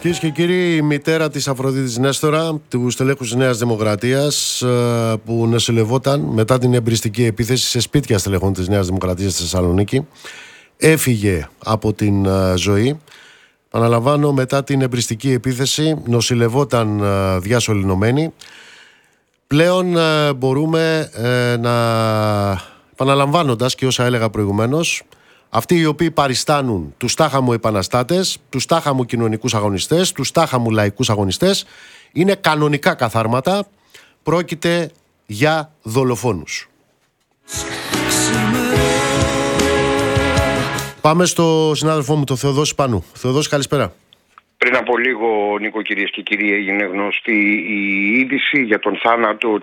Κυρίες και κύριοι, η μητέρα της Αφροδίτης Νέστορα, του στελέχους της Νέας Δημοκρατίας, που νοσηλευόταν μετά την εμπριστική επίθεση σε σπίτια στελεχών της Νέας Δημοκρατίας στη Θεσσαλονίκη, έφυγε από την ζωή. Παναλαμβάνω, μετά την εμπριστική επίθεση νοσηλευόταν διασωληνωμένη. Πλέον μπορούμε να, επαναλαμβάνοντας και όσα έλεγα προηγουμένως, αυτοί οι οποίοι παριστάνουν τους τάχα μου επαναστάτες, τους τάχα μου κοινωνικούς αγωνιστές, τους τάχα μου λαϊκούς αγωνιστές, είναι κανονικά καθάρματα, πρόκειται για δολοφόνους. Πάμε στο συνάδελφό μου, τον Θεοδόση Πανού. Θεοδόση, καλησπέρα. Πριν από λίγο, Νίκο, κυρίες και κύριοι, έγινε γνωστή η είδηση για τον θάνατο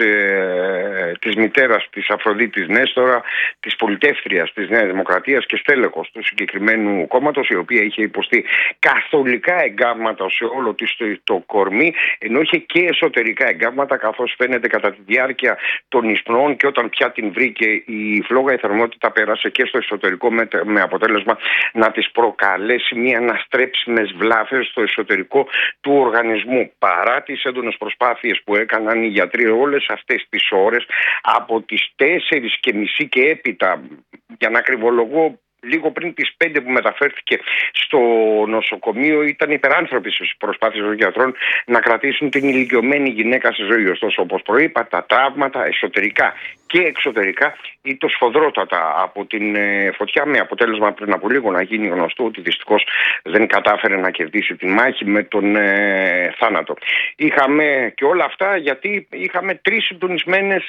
της μητέρας της Αφροδίτης Νέστορα, της πολιτεύτριας της Νέας Δημοκρατίας και στέλεχος του συγκεκριμένου κόμματος, η οποία είχε υποστεί καθολικά εγκάβματα σε όλο της το κορμί, ενώ είχε και εσωτερικά εγκάβματα, καθώς φαίνεται κατά τη διάρκεια των εισπνοών, και όταν πια την βρήκε η φλόγα, η θερμότητα πέρασε και στο εσωτερικό, με αποτέλεσμα να της προκαλέσει μια αναστρέψιμες βλάβες στο εσωτερικό του οργανισμού. Παρά τις έντονες προσπάθειες που έκαναν οι γιατροί όλες αυτές τις ώρες, από τις 4:30 και έπειτα, για να ακριβολογώ, λίγο πριν τις 5 που μεταφέρθηκε στο νοσοκομείο, ήταν υπεράνθρωπες οι προσπάθειες των γιατρών να κρατήσουν την ηλικιωμένη γυναίκα στη ζωή. Ωστόσο, όπως προείπα, τα τραύματα εσωτερικά και εξωτερικά ήταν σφοδρότατα από την φωτιά, με αποτέλεσμα πριν από λίγο να γίνει γνωστό ότι δυστυχώς δεν κατάφερε να κερδίσει τη μάχη με τον θάνατο. Είχαμε και όλα αυτά γιατί είχαμε τρεις συντονισμένες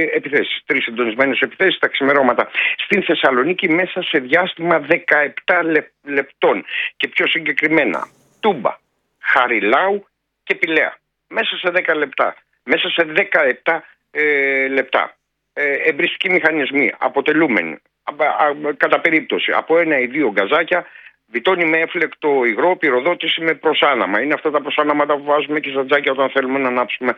επιθέσεις τα ξημερώματα στην Θεσσαλονίκη μέσα σε διάστημα 17 λεπτών, και πιο συγκεκριμένα Τούμπα, Χαριλάου και Πηλαία. Μέσα σε 10 λεπτά. Μέσα σε 17 λεπτά. Εμπριστικοί μηχανισμοί αποτελούμενοι κατά περίπτωση από 1 ή 2 γκαζάκια, βιτόνι με έφλεκτο υγρό, πυροδότηση με προσάναμα. Είναι αυτά τα προσάναματα που βάζουμε και στα τζάκια όταν θέλουμε να ανάψουμε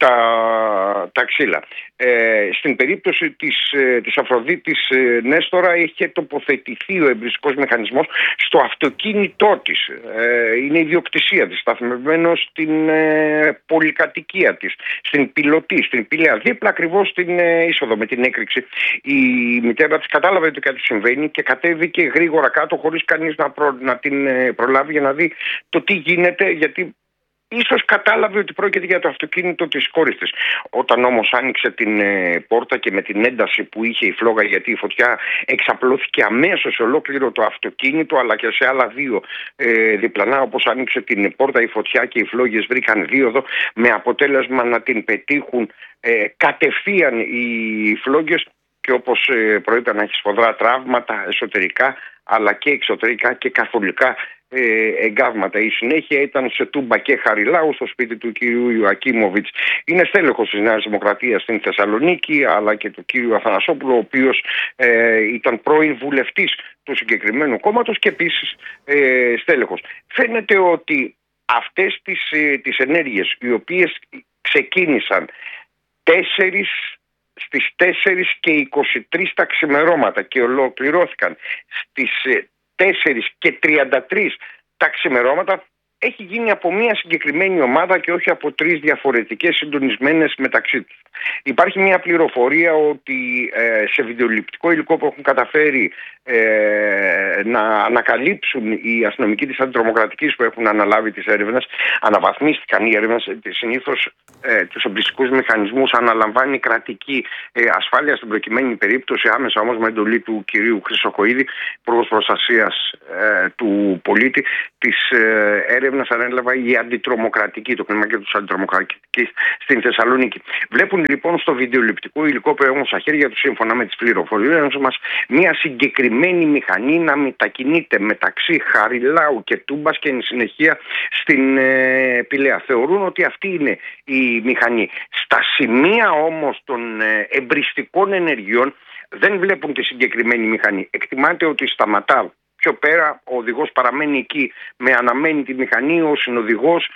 τα ξύλα. Στην περίπτωση της Αφροδίτης Νέστορα είχε τοποθετηθεί ο εμπριστικός μηχανισμός στο αυτοκίνητό της. Είναι ιδιοκτησία της, σταθμευμένο στην πολυκατοικία της, στην Πυλωτή, στην Πηλαία, δίπλα ακριβώς στην είσοδο με την έκρηξη. Η μητέρα της κατάλαβε ότι κάτι συμβαίνει και κατέβηκε γρήγορα κάτω, χωρίς κανείς να την προλάβει για να δει το τι γίνεται, γιατί ίσως κατάλαβε ότι πρόκειται για το αυτοκίνητο της κόρης της. Όταν όμως άνοιξε την πόρτα και με την ένταση που είχε η φλόγα, γιατί η φωτιά εξαπλώθηκε αμέσως σε ολόκληρο το αυτοκίνητο αλλά και σε άλλα 2 διπλανά, όπως άνοιξε την πόρτα η φωτιά και οι φλόγες βρήκαν δίωδο, με αποτέλεσμα να την πετύχουν κατευθείαν οι φλόγες, και όπως προείπα να έχει σφοδρά τραύματα εσωτερικά αλλά και εξωτερικά και καθολικά εγκάβματα. Η συνέχεια ήταν σε Τούμπα και Χαριλάου, στο σπίτι του κυρίου Ιωακίμοβιτς. Είναι στέλεχος της Νέας Δημοκρατίας στην Θεσσαλονίκη, αλλά και του κυρίου Αθανασόπουλου, ο οποίος ήταν πρώην βουλευτής του συγκεκριμένου κόμματος και επίσης στέλεχος. Φαίνεται ότι αυτές τις ενέργειες, οι οποίες ξεκίνησαν στις 4:23 τα ξημερώματα και ολοκληρώθηκαν στις 4:33 τα ξημερώματα, έχει γίνει από μια συγκεκριμένη ομάδα και όχι από 3 διαφορετικές συντονισμένες μεταξύ τους. Υπάρχει μια πληροφορία ότι σε βιντεοληπτικό υλικό που έχουν καταφέρει να ανακαλύψουν οι αστυνομικοί της αντιτρομοκρατικής που έχουν αναλάβει τις έρευνες, αναβαθμίστηκαν οι έρευνες. Συνήθως τους εμπριστικούς μηχανισμούς αναλαμβάνει κρατική ασφάλεια, στην προκειμένη περίπτωση άμεσα όμως με εντολή του κυρίου Χρυσοκοΐδη, Υπουργός Προστασίας του Πολίτη. Τις έρευνες ανέλαβε η αντιτρομοκρατική, το κνήμα και τους αντιτρομοκρατικής στην Θεσσαλονίκη. Βλέπουν λοιπόν στο βιντεοληπτικό υλικό που έχουν στα χέρια τους, σύμφωνα με τις πληροφορίες μας, μια συγκεκριμένη μηχανή να μετακινείται μεταξύ Χαριλάου και Τούμπας και εν συνεχεία στην Πηλαία. Θεωρούν ότι αυτή είναι η μηχανή. Στα σημεία όμως των εμπριστικών ενεργειών δεν βλέπουν τη συγκεκριμένη μηχανή. Εκτιμάται ότι σταματά πιο πέρα, ο οδηγός παραμένει εκεί με αναμένη τη μηχανή, ο συνοδηγός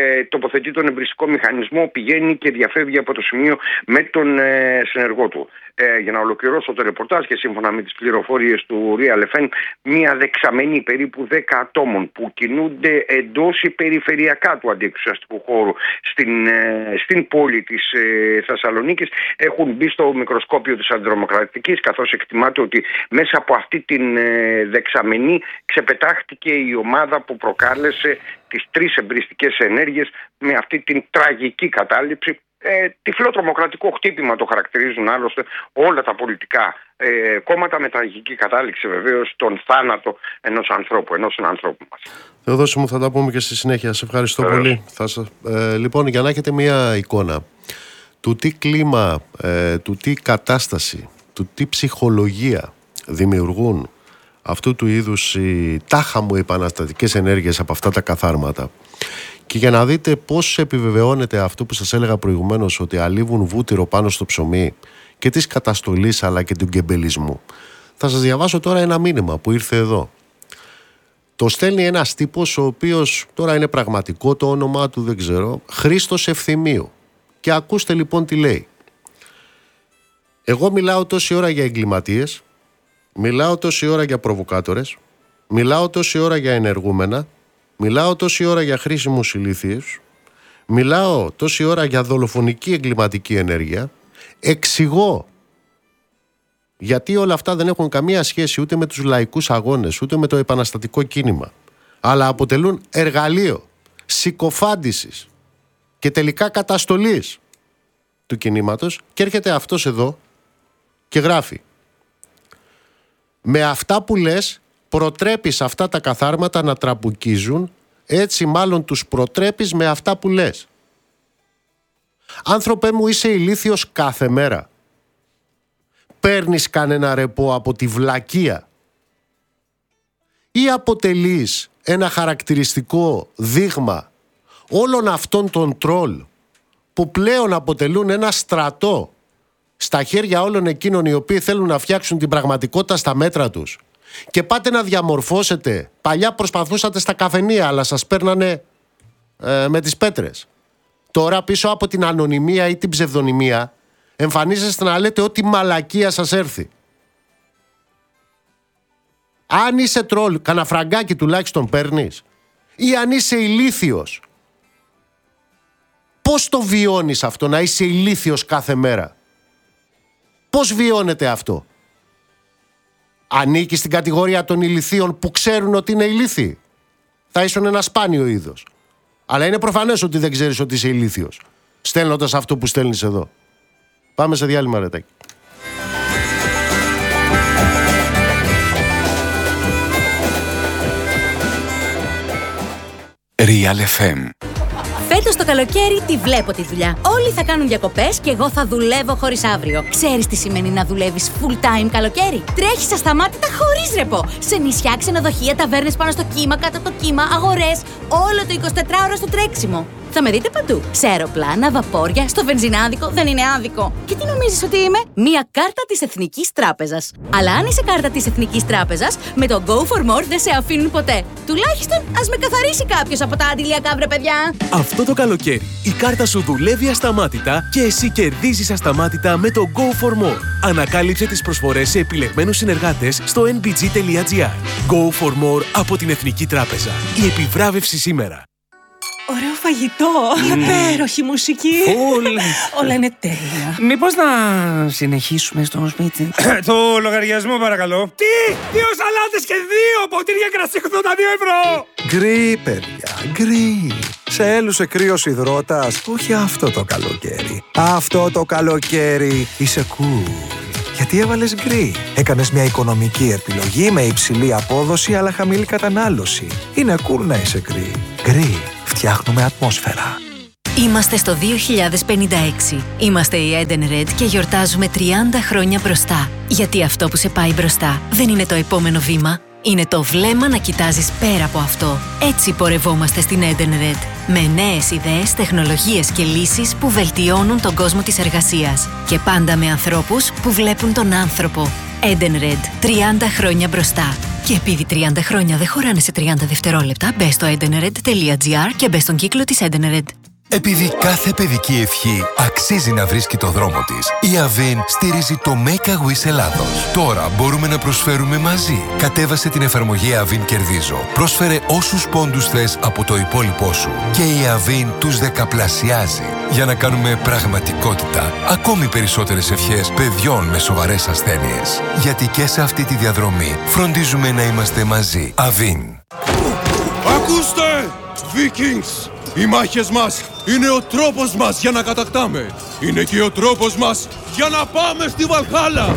τοποθετεί τον εμπριστικό μηχανισμό, πηγαίνει και διαφεύγει από το σημείο με τον συνεργό του. για να ολοκληρώσω το ρεπορτάζ, και σύμφωνα με τις πληροφορίες του Real FM, μια δεξαμενή περίπου 10 ατόμων που κινούνται εντός ή περιφερειακά του αντιεξουσιαστικού χώρου στην πόλη της Θεσσαλονίκης έχουν μπει στο μικροσκόπιο της αντιδρομοκρατικής, καθώς εκτιμάται ότι μέσα από αυτή την δεξαμενή ξεπετάχτηκε η ομάδα που προκάλεσε τις 3 εμπριστικές ενέργειες με αυτή την τραγική κατάληψη. Τυφλό τρομοκρατικό χτύπημα το χαρακτηρίζουν άλλωστε όλα τα πολιτικά κόμματα, με τραγική κατάληξη βεβαίως τον θάνατο ενός ανθρώπου μας. Θεοδόση μου, θα τα πούμε και στη συνέχεια. Σε ευχαριστώ πολύ. Λοιπόν, για να έχετε μια εικόνα του τι κλίμα, του τι κατάσταση, του τι ψυχολογία δημιουργούν αυτού του είδους οι τάχα μου επαναστατικές ενέργειες από αυτά τα καθάρματα, και για να δείτε πώς επιβεβαιώνεται αυτό που σας έλεγα προηγουμένως, ότι αλείβουν βούτυρο πάνω στο ψωμί και της καταστολής αλλά και του γκεμπελισμού, θα σας διαβάσω τώρα ένα μήνυμα που ήρθε εδώ. Το στέλνει ένας τύπος, ο οποίος τώρα είναι πραγματικό το όνομά του, δεν ξέρω, Χρήστος Ευθυμίου. Και ακούστε λοιπόν τι λέει. Εγώ μιλάω τόση ώρα για εγκληματίες, μιλάω τόση ώρα για προβοκάτορες, μιλάω τόση ώρα για ενεργούμενα, μιλάω τόση ώρα για χρήσιμους ηλίθιους, μιλάω τόση ώρα για δολοφονική εγκληματική ενέργεια, εξηγώ γιατί όλα αυτά δεν έχουν καμία σχέση ούτε με τους λαϊκούς αγώνες, ούτε με το επαναστατικό κίνημα, αλλά αποτελούν εργαλείο συκοφάντησης και τελικά καταστολής του κινήματος. Και έρχεται αυτός εδώ και γράφει: με αυτά που λες προτρέπεις αυτά τα καθάρματα να τραμπουκίζουν, έτσι μάλλον τους προτρέπεις με αυτά που λες. Άνθρωπε μου, είσαι ηλίθιος κάθε μέρα? Παίρνεις κανένα ρεπό από τη βλακεία? Ή αποτελείς ένα χαρακτηριστικό δείγμα όλων αυτών των τρόλ που πλέον αποτελούν ένα στρατό στα χέρια όλων εκείνων οι οποίοι θέλουν να φτιάξουν την πραγματικότητα στα μέτρα τους, και πάτε να διαμορφώσετε? Παλιά προσπαθούσατε στα καφενεία, αλλά σας παίρνανε με τις πέτρες. Τώρα πίσω από την ανωνυμία ή την ψευδονυμία εμφανίζεστε να λέτε ό,τι μαλακία σας έρθει. Αν είσαι τρόλ, κανένα φραγκάκι τουλάχιστον παίρνεις? Ή αν είσαι ηλίθιος, πώς το βιώνεις αυτό, να είσαι ηλίθιος κάθε μέρα? Πώς βιώνεται αυτό? Ανήκει στην κατηγορία των ηλιθίων που ξέρουν ότι είναι ηλίθιοι? Θα ήσουν ένα σπάνιο είδος. Αλλά είναι προφανές ότι δεν ξέρεις ότι είσαι ηλίθιος, στέλνοντας αυτό που στέλνεις εδώ. Πάμε σε διάλειμμα, Ρετάκη. Real FM. Φέτος το καλοκαίρι τη βλέπω τη δουλειά. Όλοι θα κάνουν διακοπές και εγώ θα δουλεύω χωρίς αύριο. Ξέρεις τι σημαίνει να δουλεύεις full time καλοκαίρι? Τρέχεις ασταμάτητα χωρίς ρεπό. Σε νησιά, ξενοδοχεία, ταβέρνες πάνω στο κύμα, κάτω από το κύμα, αγορές. Όλο το 24ωρο στο τρέξιμο. Θα με δείτε παντού. Σε αεροπλάνα, βαπόρια, στο βενζινάδικο. Δεν είναι άδικο. Και τι νομίζεις ότι είμαι? Μία κάρτα της Εθνικής Τράπεζας. Αλλά αν είσαι κάρτα της Εθνικής Τράπεζας, με το Go for More δεν σε αφήνουν ποτέ. Τουλάχιστον ας με καθαρίσει κάποιος από τα αντιλιακά, βρε παιδιά. Αυτό το καλοκαίρι η κάρτα σου δουλεύει ασταμάτητα και εσύ κερδίζεις ασταμάτητα με το Go for More. Ανακάλυψε τις προσφορές σε επιλεγμένους συνεργάτες στο nbg.gr. Go for More από την Εθνική Τράπεζα. Η επιβράβευση σήμερα. Ωραίο φαγητό, υπέροχη μουσική. Όλα είναι τέλεια. Μήπως να συνεχίσουμε στο σπίτι? Το λογαριασμό παρακαλώ. Τι! 2 σαλάτες και 2 ποτήρια κρασί 82€! Γκρι, παιδιά, γκρι. Σε έλουσε κρύος υδρότας? Όχι αυτό το καλοκαίρι. Αυτό το καλοκαίρι είσαι cool. Γιατί έβαλες γκρι. Έκανες μια οικονομική επιλογή με υψηλή απόδοση αλλά χαμηλή κατανάλωση. Είναι cool να είσαι γκρι. Γκρι. Φτιάχνουμε ατμόσφαιρα. Είμαστε στο 2056. Είμαστε η Eden Red και γιορτάζουμε 30 χρόνια μπροστά. Γιατί αυτό που σε πάει μπροστά δεν είναι το επόμενο βήμα. Είναι το βλέμμα να κοιτάζεις πέρα από αυτό. Έτσι πορευόμαστε στην Eden Red. Με νέες ιδέες, τεχνολογίες και λύσεις που βελτιώνουν τον κόσμο της εργασίας. Και πάντα με ανθρώπους που βλέπουν τον άνθρωπο. Eden Red. 30 χρόνια μπροστά. Και επειδή 30 χρόνια δεν χωράνε σε 30 δευτερόλεπτα, μπες στο edenred.gr και μπες στον κύκλο της Eden Red. Επειδή κάθε παιδική ευχή αξίζει να βρίσκει το δρόμο της, η Avin στηρίζει το Make a Wish Ελλάδος. Τώρα μπορούμε να προσφέρουμε μαζί. Κατέβασε την εφαρμογή Avin Κερδίζω. Πρόσφερε όσους πόντους θες από το υπόλοιπό σου. Και η Avin τους δεκαπλασιάζει. Για να κάνουμε πραγματικότητα ακόμη περισσότερες ευχές παιδιών με σοβαρές ασθένειες. Γιατί και σε αυτή τη διαδρομή φροντίζουμε να είμαστε μαζί. Avin. Ακούστε, Vikings! Οι μάχες μας είναι ο τρόπος μας για να κατακτάμε. Είναι και ο τρόπος μας για να πάμε στη Βαλχάλα.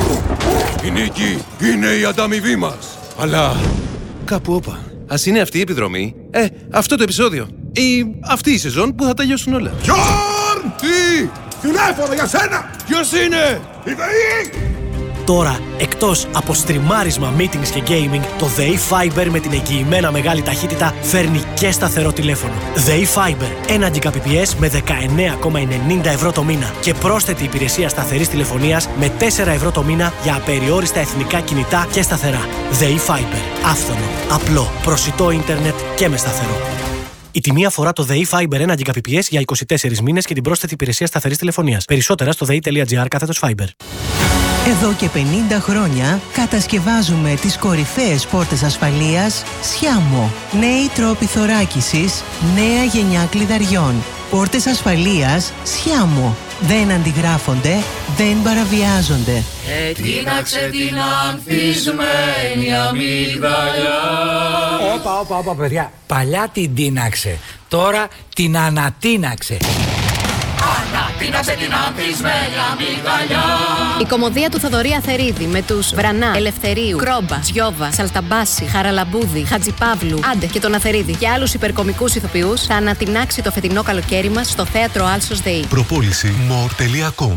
Η νίκη είναι η ανταμοιβή μας. Αλλά κάπου όπα. Ας είναι αυτή η επιδρομή. Αυτό το επεισόδιο. Ή αυτή η σεζόν που θα τελειώσουν όλα. Γιόρν! Τι! Τηλέφωνο για σένα! Ποιος είναι? Η ΔΕΗ! Τώρα, εκτός από στριμάρισμα, meetings και gaming, το ΔΕΗ Fiber με την εγγυημένα μεγάλη ταχύτητα φέρνει και σταθερό τηλέφωνο. ΔΕΗ Fiber, 1 Gbps με 19,90 ευρώ το μήνα και πρόσθετη υπηρεσία σταθερής τηλεφωνίας με 4 ευρώ το μήνα για απεριόριστα εθνικά κινητά και σταθερά. ΔΕΗ Fiber, άφθονο, απλό, προσιτό ίντερνετ και με σταθερό. Η τιμή αφορά το ΔΕΗ Fiber 1 Gbps για 24 μήνες και την πρόσθετη υπηρεσία σταθερής τηλεφωνίας. Περισσότερα στο dei.gr/Fiber. Εδώ και 50 χρόνια κατασκευάζουμε τις κορυφαίες πόρτες ασφαλείας Sciamo. Νέοι τρόποι θωράκισης, νέα γενιά κλειδαριών. Πόρτες ασφαλείας Sciamo. Δεν αντιγράφονται, δεν παραβιάζονται. Τίναξε την ανθισμένη αμύγδαλια. Όπα, παιδιά. Παλιά την τίναξε, τώρα την ανατίναξε. Ανατίναξε την ανθισμένη αμύγδαλια. Η κωμωδία του Θοδωρή Αθερίδη με τους Βρανά, Ελευθερίου, Κρόμπα, Τζιόβα, Σαλταμπάση, Χαραλαμπούδη, Χατζιπαύλου, Άντε και τον Αθερίδη και άλλους υπερκομικούς ηθοποιούς θα ανατινάξει το φετινό καλοκαίρι μας στο θέατρο Άλσος ΔΕΗ. Προπόληση more.com.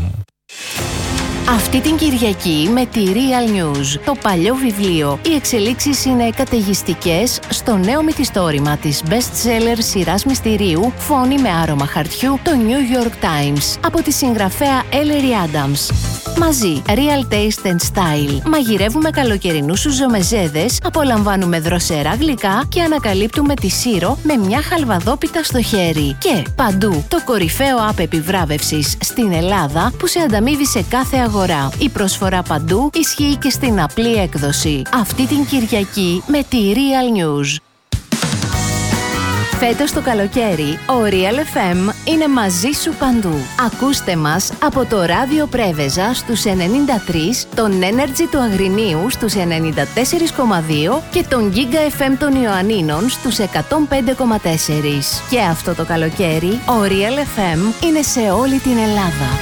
Αυτή την Κυριακή με τη Real News, το παλιό βιβλίο, οι εξελίξεις είναι καταιγιστικές στο νέο μυθιστόρημα της best-seller σειράς μυστηρίου «Φόνη με άρωμα χαρτιού», το New York Times, από τη συγγραφέα Ellery Adams. Μαζί, Real Taste and Style, μαγειρεύουμε καλοκαιρινούς σουζομεζέδες, απολαμβάνουμε δροσερά γλυκά και ανακαλύπτουμε τη Σύρο με μια χαλβαδόπιτα στο χέρι. Και παντού, το κορυφαίο app επιβράβευσης στην Ελλάδα που σε ανταμείβει σε κάθε αγορά. Η προσφορά παντού ισχύει και στην απλή έκδοση. Αυτή την Κυριακή με τη Real News. Φέτος το καλοκαίρι, ο Real FM είναι μαζί σου παντού. Ακούστε μας από το ράδιο Πρέβεζα στους 93, τον Energy του Αγρινίου στους 94,2 και τον Giga FM των Ιωαννίνων στους 105,4. Και αυτό το καλοκαίρι, ο Real FM είναι σε όλη την Ελλάδα.